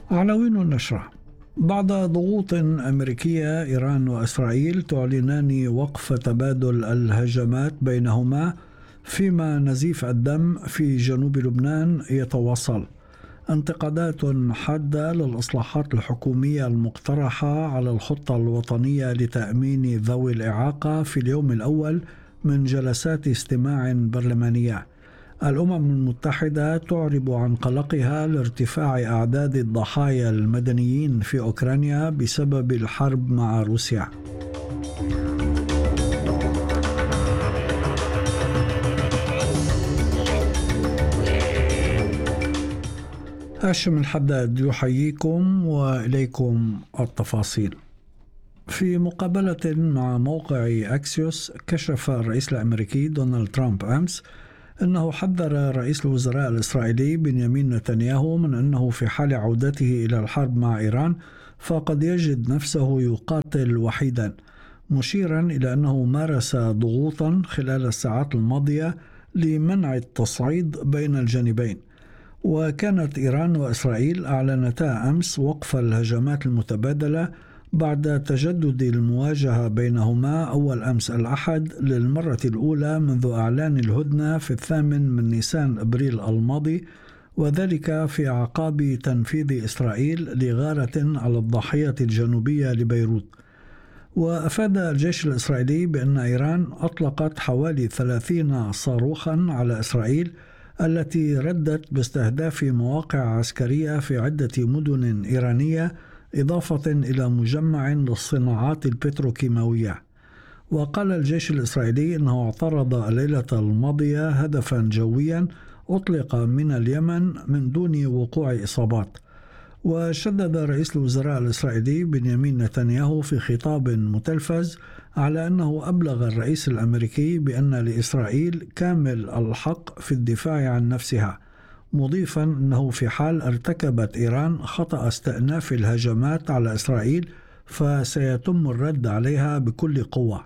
عناوين النشرة: بعد ضغوط أمريكية، إيران وإسرائيل تعلنان وقف تبادل الهجمات بينهما، فيما نزيف الدم في جنوب لبنان يتواصل. انتقادات حادة للإصلاحات الحكومية المقترحة على الخطة الوطنية لتأمين ذوي الإعاقة في اليوم الأول من جلسات استماع برلمانية. الأمم المتحدة تعرب عن قلقها لارتفاع أعداد الضحايا المدنيين في أوكرانيا بسبب الحرب مع روسيا. هاشم الحداد يحييكم وإليكم التفاصيل. في مقابلة مع موقع أكسيوس، كشف الرئيس الأمريكي دونالد ترامب أمس أنه حذر رئيس الوزراء الإسرائيلي بنيامين نتنياهو من أنه في حال عودته إلى الحرب مع إيران فقد يجد نفسه يقاتل وحيدا، مشيرا إلى أنه مارس ضغوطا خلال الساعات الماضية لمنع التصعيد بين الجانبين. وكانت إيران وإسرائيل أعلنتا أمس وقف الهجمات المتبادلة بعد تجدد المواجهة بينهما أول أمس الأحد للمرة الأولى منذ إعلان الهدنة في 8 نيسان أبريل الماضي، وذلك في أعقاب تنفيذ إسرائيل لغارة على الضاحية الجنوبية لبيروت. وأفاد الجيش الإسرائيلي بأن إيران أطلقت حوالي 30 صاروخا على إسرائيل التي ردت باستهداف مواقع عسكرية في عدة مدن إيرانية، إضافة إلى مجمع للصناعات البتروكيماوية. وقال الجيش الإسرائيلي أنه اعترض الليلة الماضية هدفا جويا أطلق من اليمن من دون وقوع إصابات. وشدد رئيس الوزراء الإسرائيلي بنيامين نتنياهو في خطاب متلفز على أنه أبلغ الرئيس الأمريكي بأن لإسرائيل كامل الحق في الدفاع عن نفسها، مضيفا أنه في حال ارتكبت إيران خطأ استئناف الهجمات على إسرائيل فسيتم الرد عليها بكل قوة.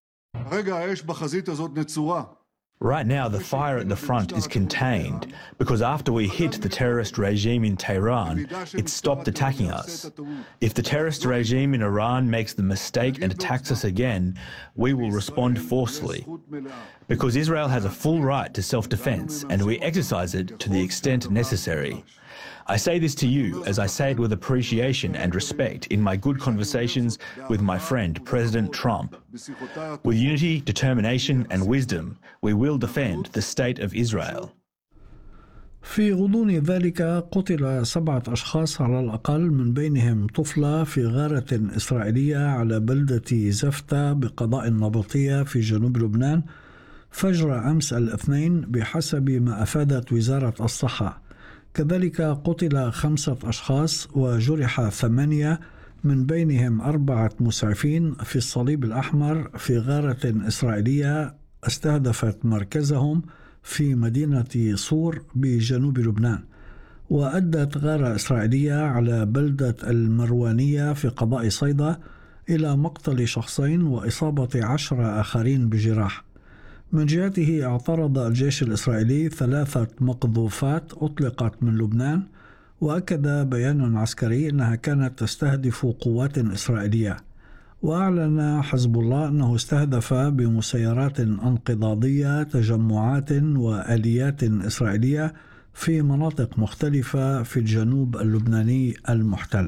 Right now, the fire at the front is contained because after we hit the terrorist regime in Tehran, it stopped attacking us. If the terrorist regime in Iran makes the mistake and attacks us again, we will respond forcefully. Because Israel has a full right to self-defense and we exercise it to the extent necessary. I say this to you as I say it with appreciation and respect in my good conversations with my friend President Trump. With unity, determination and wisdom, we will defend the state of Israel. في غضون ذلك قتل 7 أشخاص على الأقل، من بينهم طفلة في غارة إسرائيلية على بلدة زفتة بقضاء النبطية في جنوب لبنان فجر أمس الاثنين بحسب ما أفادت وزارة الصحة. كذلك قتل 5 أشخاص وجرح 8، من بينهم 4 مسعفين في الصليب الأحمر في غارة إسرائيلية استهدفت مركزهم في مدينة صور بجنوب لبنان. وأدت غارة إسرائيلية على بلدة المروانية في قضاء صيدا إلى مقتل 2 وإصابة 10 آخرين بجراح. من جهته اعترض الجيش الإسرائيلي 3 مقذوفات أطلقت من لبنان، وأكد بيان عسكري أنها كانت تستهدف قوات إسرائيلية. وأعلن حزب الله أنه استهدف بمسيرات انقضاضية تجمعات وآليات إسرائيلية في مناطق مختلفة في الجنوب اللبناني المحتل.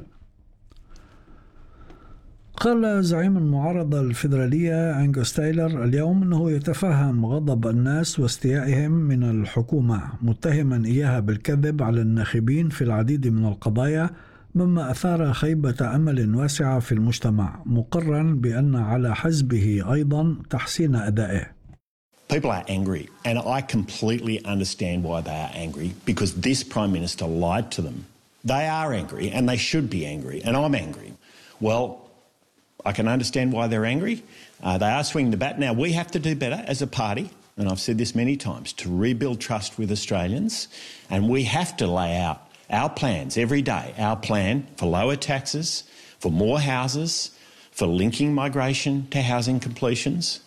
قال زعيم المعارضة الفيدرالية أنغوس تايلر اليوم أنه يتفهم غضب الناس واستيائهم من الحكومة، متهما إياها بالكذب على الناخبين في العديد من القضايا، مما أثار خيبة أمل واسعة في المجتمع، مقرا بأن على حزبه أيضا تحسين أدائه. People are angry, and I completely understand why they are angry, because this Prime Minister lied to them. They are angry, and they should be angry, and I'm angry. Well, I can understand why they're angry. They are swinging the bat. Now, we have to do better as a party, and I've said this many times, to rebuild trust with Australians, and we have to lay out our plans every day, our plan for lower taxes, for more houses, for linking migration to housing completions,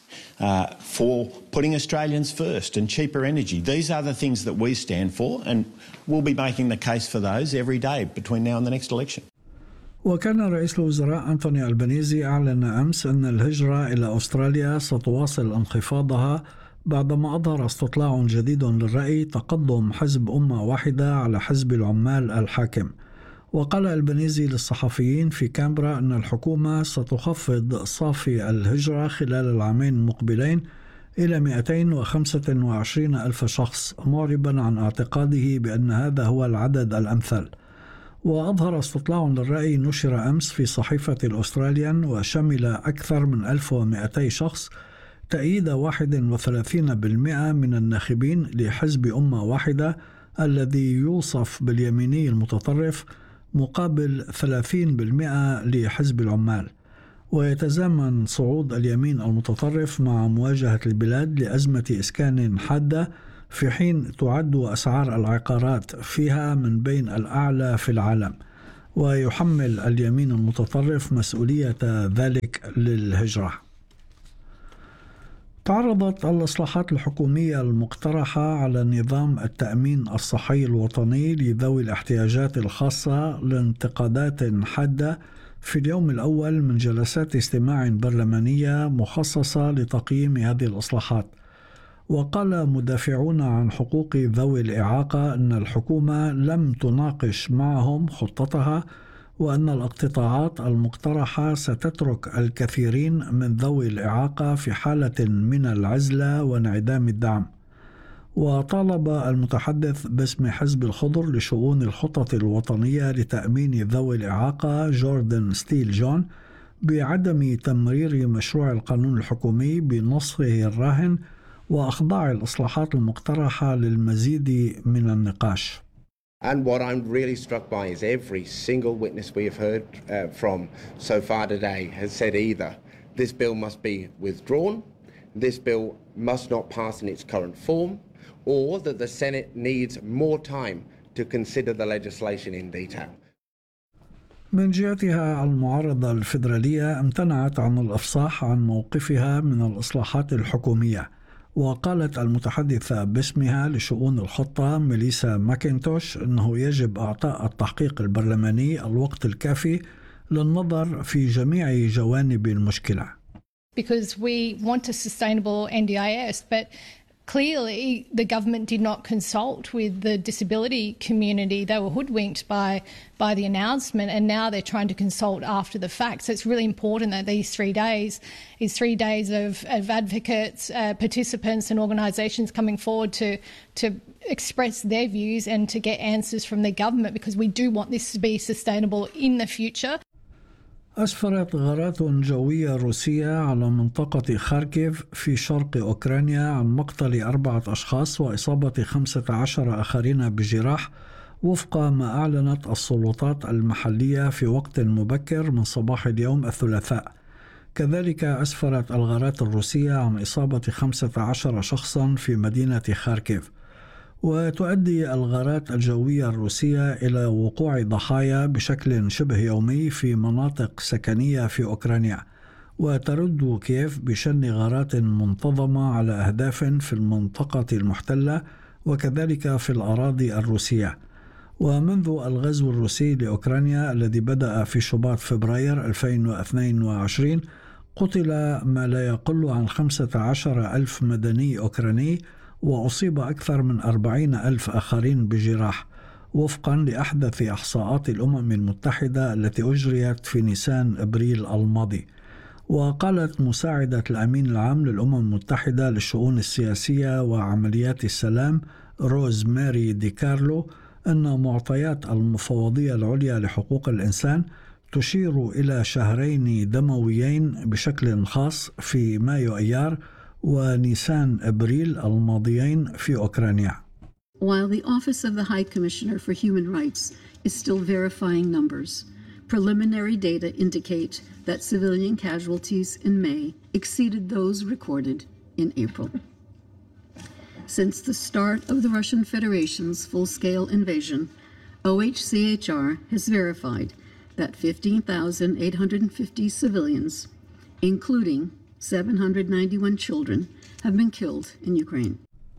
for putting Australians first and cheaper energy. These are the things that we stand for, and we'll be making the case for those every day between now and the next election. وكان رئيس الوزراء أنتوني ألبانيزي أعلن أمس أن الهجرة إلى أستراليا ستواصل انخفاضها بعدما أظهر استطلاع جديد للرأي تقدم حزب أمة واحدة على حزب العمال الحاكم. وقال ألبانيزي للصحفيين في كامبرا أن الحكومة ستخفض صافي الهجرة خلال العامين المقبلين إلى 225 ألف شخص، معربا عن اعتقاده بأن هذا هو العدد الأمثل. وأظهر استطلاع للرأي نشر أمس في صحيفة الأستراليان وشمل أكثر من 1200 شخص تأييد 31% من الناخبين لحزب أمة واحدة الذي يوصف باليميني المتطرف مقابل 30% لحزب العمال. ويتزامن صعود اليمين المتطرف مع مواجهة البلاد لأزمة إسكان حادة في حين تعد أسعار العقارات فيها من بين الأعلى في العالم، ويحمل اليمين المتطرف مسؤولية ذلك للهجرة. تعرضت الإصلاحات الحكومية المقترحة على نظام التأمين الصحي الوطني لذوي الاحتياجات الخاصة لانتقادات حادة في اليوم الأول من جلسات استماع برلمانية مخصصة لتقييم هذه الإصلاحات. وقال مدافعون عن حقوق ذوي الإعاقة أن الحكومة لم تناقش معهم خطتها، وأن الاقتطاعات المقترحة ستترك الكثيرين من ذوي الإعاقة في حالة من العزلة وانعدام الدعم. وطالب المتحدث باسم حزب الخضر لشؤون الخطط الوطنية لتأمين ذوي الإعاقة جوردن ستيل جون بعدم تمرير مشروع القانون الحكومي بنصه الراهن وأخضاع الإصلاحات المقترحة للمزيد من النقاش. And what I'm really struck by is every single witness we have heard from so far today has said either this bill must be withdrawn, this bill must not pass in its current form, or that the Senate needs more time to consider the legislation in detail. من جهتها المعارضة الفيدرالية امتنعت عن الإفصاح عن موقفها من الإصلاحات الحكومية. وقالت المتحدثة باسمها لشؤون الخطة ميليسا ماكنتوش أنه يجب إعطاء التحقيق البرلماني الوقت الكافي للنظر في جميع جوانب المشكلة. Because we want a sustainable NDIS, but clearly the government did not consult with the disability community. They were hoodwinked by the announcement, and now they're trying to consult after the fact. So it's really important that these 3 days is 3 days of advocates, participants and organisations coming forward to express their views and to get answers from the government, because we do want this to be sustainable in the future. أسفرت غارات جوية روسية على منطقة خاركيف في شرق أوكرانيا عن مقتل 4 أشخاص وإصابة 15 آخرين بجراح، وفق ما أعلنت السلطات المحلية في وقت مبكر من صباح اليوم الثلاثاء. كذلك أسفرت الغارات الروسية عن إصابة 15 شخصا في مدينة خاركيف. وتؤدي الغارات الجوية الروسية إلى وقوع ضحايا بشكل شبه يومي في مناطق سكنية في أوكرانيا، وترد كييف بشن غارات منتظمة على أهداف في المنطقة المحتلة وكذلك في الأراضي الروسية. ومنذ الغزو الروسي لأوكرانيا الذي بدأ في شباط فبراير 2022 قتل ما لا يقل عن 15,000 مدني أوكراني، وأصيب أكثر من 40,000 آخرين بجراح، وفقا لأحدث إحصاءات الأمم المتحدة التي أجريت في نيسان أبريل الماضي. وقالت مساعدة الأمين العام للأمم المتحدة للشؤون السياسية وعمليات السلام روز ماري دي كارلو أن معطيات المفوضية العليا لحقوق الإنسان تشير إلى شهرين دمويين بشكل خاص في مايو أيار ونيسان أبريل الماضيين في أوكرانيا. While the Office of the High Commissioner for Human Rights is still verifying numbers, preliminary data indicate that civilian casualties in May exceeded those recorded in April. Since the start of the Russian Federation's full-scale invasion, OHCHR has verified that 15,850 civilians, including 791 children have been killed in Ukraine.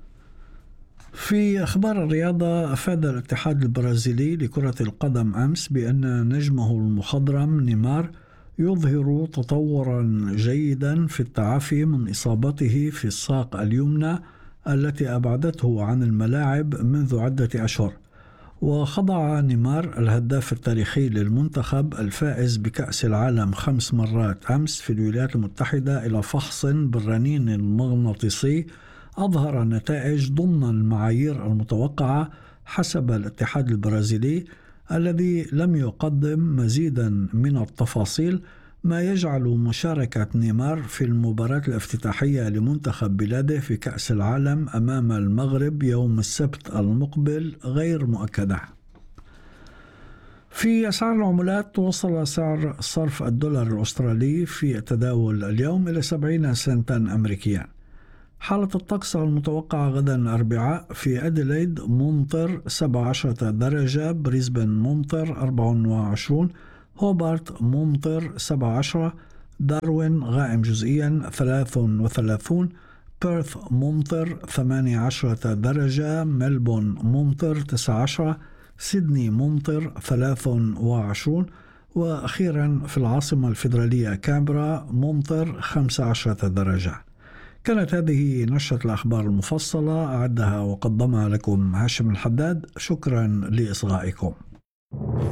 في أخبار الرياضة، أفاد الاتحاد البرازيلي لكرة القدم أمس بأن نجمه المخضرم نيمار يظهر تطورا جيدا في التعافي من إصابته في الساق اليمنى التي أبعدته عن الملاعب منذ عدة أشهر. وخضع نيمار الهداف التاريخي للمنتخب الفائز بكأس العالم 5 مرات أمس في الولايات المتحدة إلى فحص بالرنين المغناطيسي أظهر نتائج ضمن المعايير المتوقعة حسب الاتحاد البرازيلي، الذي لم يقدم مزيدا من التفاصيل، ما يجعل مشاركة نيمار في المباراة الافتتاحية لمنتخب بلاده في كأس العالم أمام المغرب يوم السبت المقبل غير مؤكدة. في أسعار العملات، توصل سعر صرف الدولار الأسترالي في التداول اليوم إلى 70 سنتا أمريكيا. حالة الطقس المتوقعة غدا الأربعاء: في أديلايد ممطر 17 درجة، بريسبن ممطر 24، هوبارت ممطر 17، داروين غائم جزئيا 33، بيرث ممطر 18 درجة، ملبون ممطر 19، سيدني ممطر 23، وأخيرا في العاصمة الفيدرالية كامبرا ممطر 15 درجة. كانت هذه نشرة الأخبار المفصلة، أعدها وقدمها لكم هاشم الحداد. شكرا لإصغائكم.